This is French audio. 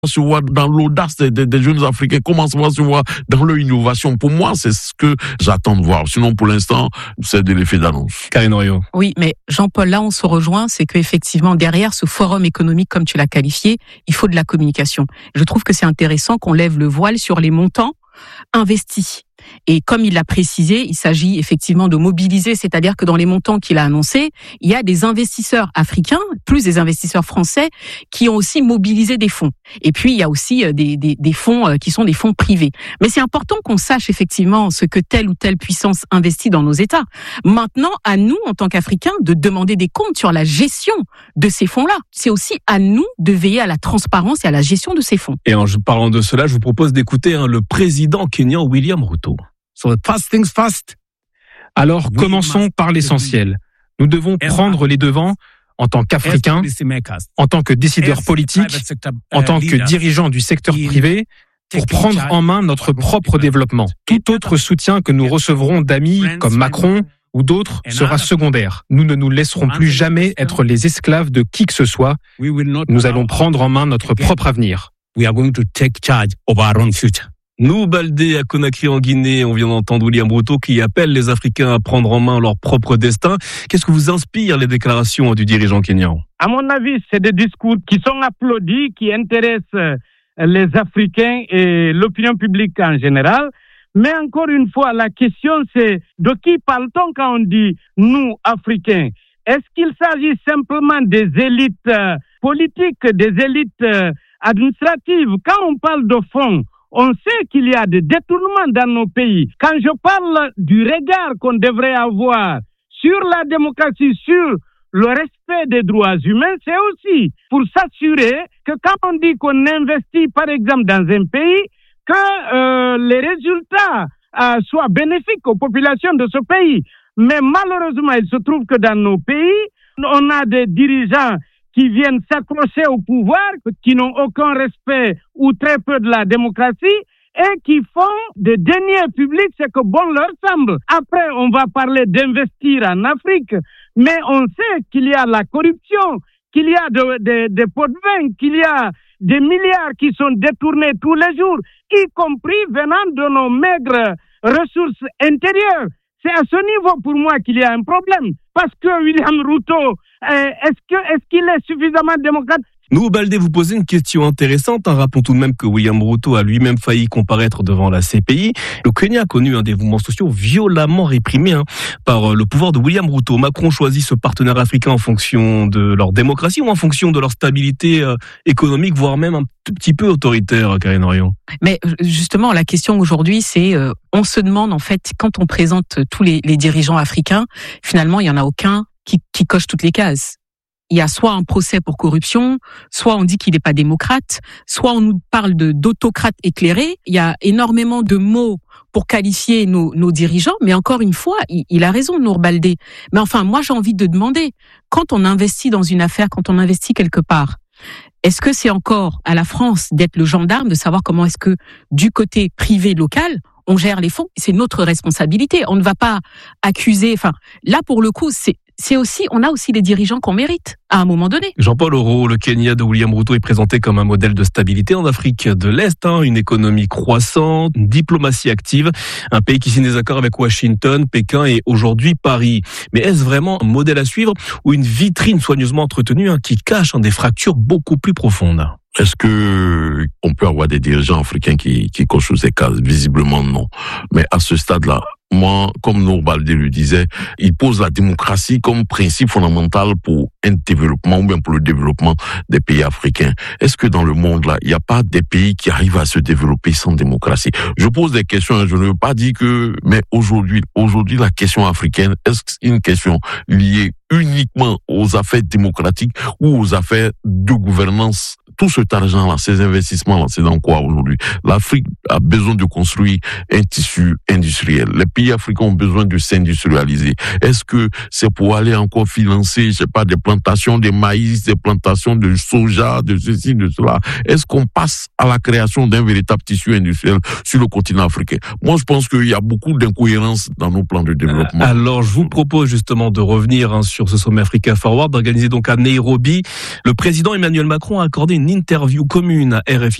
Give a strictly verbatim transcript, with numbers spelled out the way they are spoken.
se voit dans l'audace des, des, des jeunes Africains, comment ça va se voir dans leur innovation. Pour moi, c'est ce que j'attends de voir. Sinon, pour l'instant, c'est de l'effet d'annonce. Karine Oriot. Oui, mais Jean-Paul, là, on se rejoint, c'est qu'effectivement, derrière ce forum économique, comme tu l'as qualifié, il faut de la communication. Je trouve que c'est intéressant qu'on lève le voile sur les montants investis. Et comme il l'a précisé, il s'agit effectivement de mobiliser, c'est-à-dire que dans les montants qu'il a annoncés, il y a des investisseurs africains, plus des investisseurs français, qui ont aussi mobilisé des fonds. Et puis, il y a aussi des, des, des fonds qui sont des fonds privés. Mais c'est important qu'on sache effectivement ce que telle ou telle puissance investit dans nos États. Maintenant, à nous, en tant qu'Africains, de demander des comptes sur la gestion de ces fonds-là. C'est aussi à nous de veiller à la transparence et à la gestion de ces fonds. Et en parlant de cela, je vous propose d'écouter hein, le président kényan William Ruto. So fast things fast. Alors, commençons par l'essentiel. Nous devons prendre les devants en tant qu'Africains, en tant que décideurs politiques, en tant que dirigeants du secteur privé, pour prendre en main notre propre développement. Tout autre soutien que nous recevrons d'amis comme Macron ou d'autres sera secondaire. Nous ne nous laisserons plus jamais être les esclaves de qui que ce soit. Nous allons prendre en main notre propre avenir. We are going to take charge of our own future. Nous, Baldé, à Conakry, en Guinée, on vient d'entendre William Ruto qui appelle les Africains à prendre en main leur propre destin. Qu'est-ce que vous inspirent les déclarations du dirigeant kényan? À mon avis, c'est des discours qui sont applaudis, qui intéressent les Africains et l'opinion publique en général. Mais encore une fois, la question c'est de qui parle-t-on quand on dit nous, Africains? Est-ce qu'il s'agit simplement des élites politiques, des élites administratives? Quand on parle de fonds, on sait qu'il y a des détournements dans nos pays. Quand je parle du regard qu'on devrait avoir sur la démocratie, sur le respect des droits humains, c'est aussi pour s'assurer que quand on dit qu'on investit, par exemple, dans un pays, que euh, les résultats euh, soient bénéfiques aux populations de ce pays. Mais malheureusement, il se trouve que dans nos pays, on a des dirigeants qui viennent s'accrocher au pouvoir, qui n'ont aucun respect ou très peu de la démocratie et qui font des deniers publics ce que bon leur semble. Après, on va parler d'investir en Afrique, mais on sait qu'il y a la corruption, qu'il y a de, de, des pots de vin, qu'il y a des milliards qui sont détournés tous les jours, y compris venant de nos maigres ressources intérieures. C'est à ce niveau pour moi qu'il y a un problème. Parce que William Ruto, est-ce que, est-ce qu'il est suffisamment démocrate? Nous, Baldé, vous posez une question intéressante. Hein. Rappelons tout de même que William Ruto a lui-même failli comparaître devant la C P I. Le Kenya a connu un dévouement social violemment réprimé hein, par le pouvoir de William Ruto. Macron choisit ce partenaire africain en fonction de leur démocratie ou en fonction de leur stabilité euh, économique, voire même un tout petit peu autoritaire, Karine Oriot. Mais justement, la question aujourd'hui, c'est euh, on se demande en fait, quand on présente tous les, les dirigeants africains, finalement, il n'y en a aucun qui, qui coche toutes les cases. Il y a soit un procès pour corruption, soit on dit qu'il n'est pas démocrate, soit on nous parle de d'autocrate éclairé. Il y a énormément de mots pour qualifier nos, nos dirigeants, mais encore une fois, il, il a raison, Nour Baldé. Mais enfin, moi, j'ai envie de demander, quand on investit dans une affaire, quand on investit quelque part, est-ce que c'est encore à la France d'être le gendarme, de savoir comment est-ce que, du côté privé local, on gère les fonds? C'est notre responsabilité. On ne va pas accuser. Enfin, là, pour le coup, c'est c'est aussi, on a aussi les dirigeants qu'on mérite à un moment donné. Jean-Paul Oro, le Kenya de William Ruto est présenté comme un modèle de stabilité en Afrique de l'Est, hein, une économie croissante, une diplomatie active, un pays qui signe des accords avec Washington, Pékin et aujourd'hui Paris. Mais est-ce vraiment un modèle à suivre ou une vitrine soigneusement entretenue hein, qui cache hein, des fractures beaucoup plus profondes? Est-ce que on peut avoir des dirigeants africains qui, qui cochent ces cases? Visiblement non. Mais à ce stade-là, moi, comme Nour Baldé le disait, il pose la démocratie comme principe fondamental pour un développement ou bien pour le développement des pays africains. Est-ce que dans le monde là, il n'y a pas des pays qui arrivent à se développer sans démocratie? Je pose des questions, je ne veux pas dire que, mais aujourd'hui, aujourd'hui, la question africaine, est-ce que c'est une question liée uniquement aux affaires démocratiques ou aux affaires de gouvernance? Tout cet argent-là, ces investissements-là, c'est dans quoi aujourd'hui? L'Afrique a besoin de construire un tissu industriel. Les pays africains ont besoin de s'industrialiser. Est-ce que c'est pour aller encore financer, je sais pas, des plantations de maïs, des plantations de soja, de ceci, de cela? Est-ce qu'on passe à la création d'un véritable tissu industriel sur le continent africain? Moi, je pense qu'il y a beaucoup d'incohérences dans nos plans de développement. Alors, je vous propose justement de revenir hein, sur ce sommet Africa Forward, organisé donc à Nairobi. Le président Emmanuel Macron a accordé une interview commune à R F I